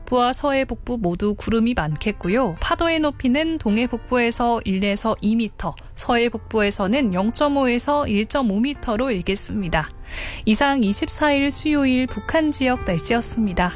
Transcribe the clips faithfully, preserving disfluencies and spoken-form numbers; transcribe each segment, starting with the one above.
북부와 서해 북부 모두 구름이 많겠고요. 파도의 높이는 동해 북부에서 일에서 이 미터, 서해 북부에서는 영 점 오에서 일 점 오 미터로 일겠습니다. 이상 이십사 일 수요일 북한 지역 날씨였습니다.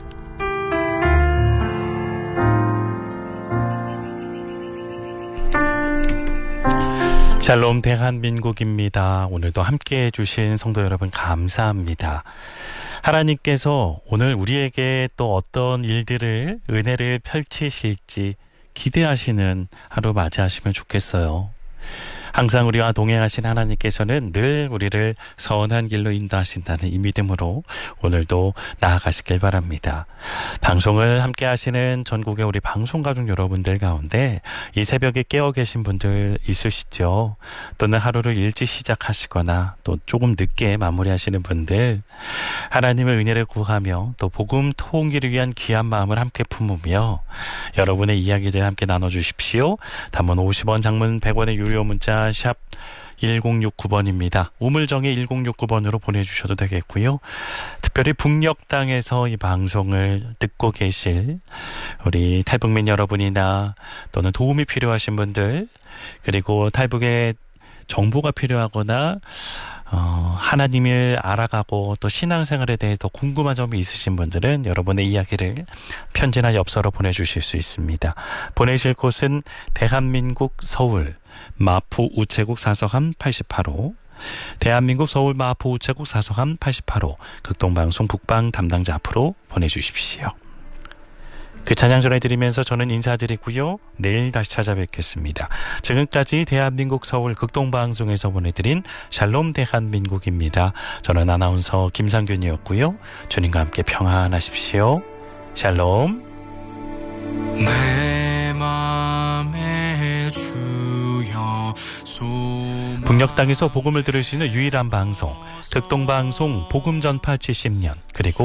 샬롬 대한민국입니다. 오늘도 함께해 주신 성도 여러분 감사합니다. 하나님께서 오늘 우리에게 또 어떤 일들을 은혜를 펼치실지 기대하시는 하루 맞이하시면 좋겠어요. 항상 우리와 동행하신 하나님께서는 늘 우리를 선한 길로 인도하신다는 이 믿음으로 오늘도 나아가시길 바랍니다. 방송을 함께 하시는 전국의 우리 방송가족 여러분들 가운데 이 새벽에 깨어 계신 분들 있으시죠? 또는 하루를 일찍 시작하시거나 또 조금 늦게 마무리하시는 분들, 하나님의 은혜를 구하며 또 복음 통일을 위한 귀한 마음을 함께 품으며 여러분의 이야기들 함께 나눠주십시오. 단문 오십 원, 장문 백 원의 유료 문자 샵 일공육구 번입니다. 우물정의 일공육구 번으로 보내주셔도 되겠고요. 특별히 북녘 땅에서 이 방송을 듣고 계실 우리 탈북민 여러분이나 또는 도움이 필요하신 분들, 그리고 탈북의 정보가 필요하거나 어, 하나님을 알아가고 또 신앙생활에 대해 더 궁금한 점이 있으신 분들은 여러분의 이야기를 편지나 엽서로 보내주실 수 있습니다. 보내실 곳은 대한민국 서울 마포 우체국 사서함 팔십팔 호, 대한민국 서울 마포 우체국 사서함 팔십팔 호, 극동방송 북방 담당자 앞으로 보내주십시오. 그 찬양 전해드리면서 저는 인사드리고요. 내일 다시 찾아뵙겠습니다. 지금까지 대한민국 서울 극동방송에서 보내드린 샬롬 대한민국입니다. 저는 아나운서 김상균이었고요. 주님과 함께 평안하십시오. 샬롬. 내 맘에 주여 북녘 땅에서 복음을 들을 수 있는 유일한 방송, 극동방송 복음 전파 칠십 년, 그리고